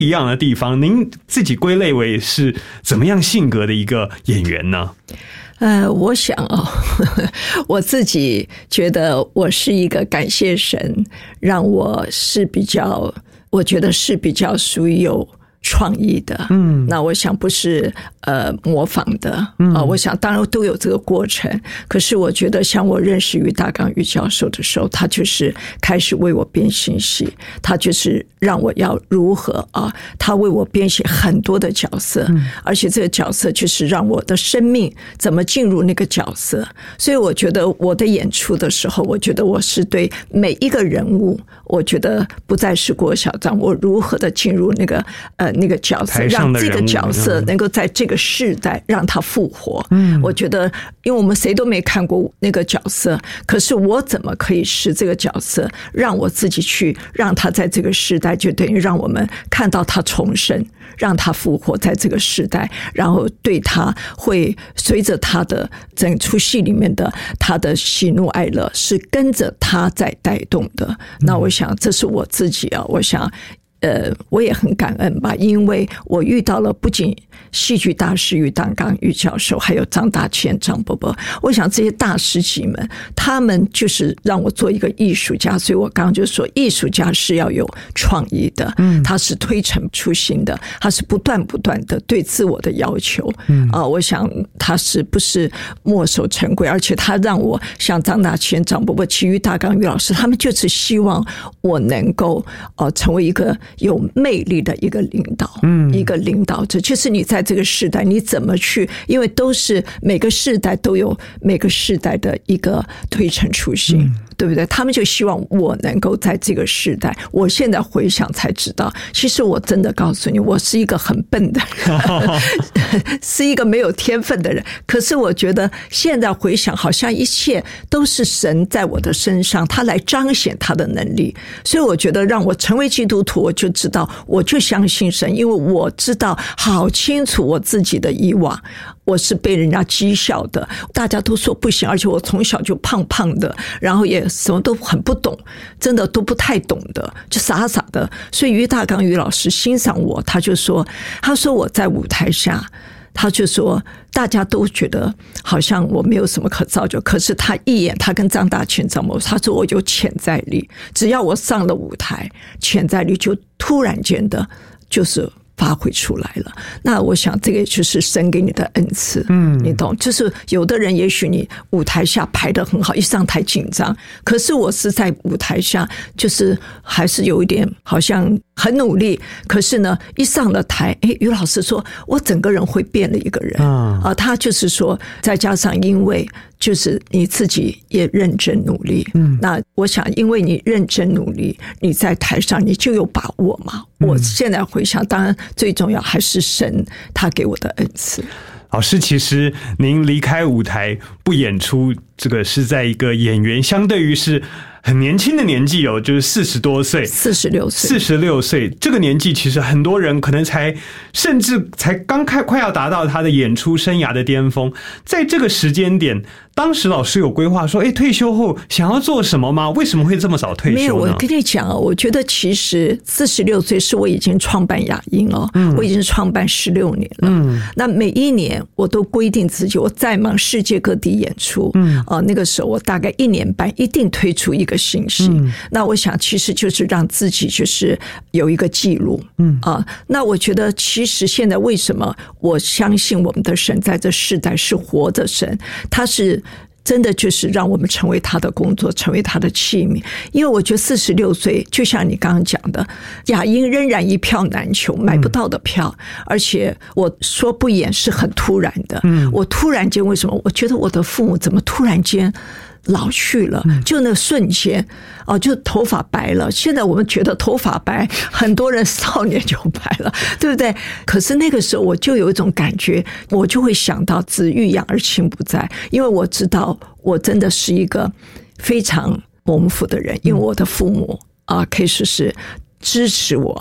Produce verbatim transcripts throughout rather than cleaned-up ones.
一样的地方，您自己归类为是怎么样性格的一个演员呢？ 呃，我想哦，我自己觉得我是一个感谢神，让我是比较，我觉得是比较属于有创意的，嗯，那我想不是呃模仿的，嗯、呃，我想当然都有这个过程，可是我觉得像我认识于大刚于教授的时候，他就是开始为我编新戏，他就是让我要如何啊，他为我编写很多的角色，嗯、而且这个角色就是让我的生命怎么进入那个角色，所以我觉得我的演出的时候，我觉得我是对每一个人物，我觉得不再是郭小璋，我如何的进入那个呃。那个角色，让这个角色能够在这个世代让他复活。嗯，我觉得，因为我们谁都没看过那个角色，可是我怎么可以使这个角色让我自己去让他在这个世代，就等于让我们看到他重生，让他复活在这个时代，然后对他会随着他的整出戏里面的他的喜怒哀乐是跟着他在带动的。那我想，这是我自己啊，我想。呃，我也很感恩吧，因为我遇到了不仅戏剧大师于大刚于教授，还有张大千、张伯伯。我想这些大师级们，他们就是让我做一个艺术家。所以我刚刚就说，艺术家是要有创意的，嗯，他是推陈出新的，他是不断不断的对自我的要求。嗯啊、呃，我想他是不是墨守成规，而且他让我像张大千、张伯伯、其余大刚于老师，他们就是希望我能够呃成为一个。有魅力的一个领导，嗯，一个领导者，就是你在这个时代，你怎么去？因为都是每个世代都有每个世代的一个推陈出新，嗯、对不对？他们就希望我能够在这个时代。我现在回想才知道，其实我真的告诉你，我是一个很笨的人，是一个没有天分的人。可是我觉得现在回想，好像一切都是神在我的身上，他来彰显他的能力。所以我觉得让我成为基督徒，我就知道，我就相信神，因为我知道好清楚我自己的以往，我是被人家讥笑的，大家都说不行，而且我从小就胖胖的，然后也什么都很不懂，真的都不太懂的，就傻傻的。所以于大刚于老师欣赏我，他就说，他说我在舞台下。他就说大家都觉得好像我没有什么可造就，可是他一眼，他跟张大千、张某，他说我有潜在力，只要我上了舞台，潜在力就突然间的就是发挥出来了。那我想这个就是神给你的恩赐，嗯，你懂？就是有的人也许你舞台下排得很好，一上台紧张，可是我是在舞台下就是还是有一点好像很努力，可是呢一上了台，诶，于老师说我整个人会变了一个人啊、呃，他就是说再加上因为就是你自己也认真努力，嗯，那我想因为你认真努力，你在台上你就有把握嘛。我现在回想，当然最重要还是神他给我的恩赐。 老师，其实您离开舞台不演出，这个是在一个演员相对于是很年轻的年纪哦，就是四十多岁， 四十六岁， 四十六岁这个年纪，其实很多人可能才甚至才刚开快要达到他的演出生涯的巅峰，在这个时间点。当时老师有规划说，哎，退休后想要做什么吗？为什么会这么早退休呢？ 没有，我跟你讲啊，我觉得其实四十六岁是我已经创办雅音哦，嗯、我已经创办十六年了。嗯，那每一年我都规定自己，我再忙世界各地演出，嗯，啊、呃，那个时候我大概一年半一定推出一个新戏。嗯、那我想其实就是让自己就是有一个记录，嗯啊、呃，那我觉得其实现在为什么我相信我们的神在这世代是活的神，他是。真的就是让我们成为他的工作，成为他的器皿。因为我觉得四十六岁，就像你刚刚讲的，雅音仍然一票难求，买不到的票。嗯、而且我说不演是很突然的。嗯，我突然间为什么？我觉得我的父母怎么突然间老去了，就那瞬间哦，就头发白了。现在我们觉得头发白，很多人少年就白了，对不对？可是那个时候我就有一种感觉，我就会想到子欲养而亲不在，因为我知道我真的是一个非常蒙福的人，因为我的父母啊，可以说是支持我。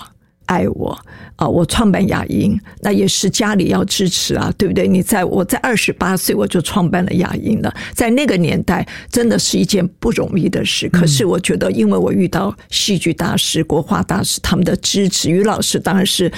爱我啊！我创办雅音，那也是家里要支持啊，对不对？你在我在二十八岁我就创办了雅音了，在那个年代真的是一件不容易的事。可是我觉得，因为我遇到戏剧大师、国画大师他们的支持，于老师当然是